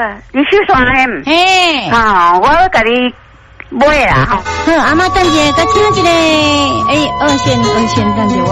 你手刷的？ 嘿， 好，我要给你买啦。 好，阿妈等者，再请一个，二线，等者我。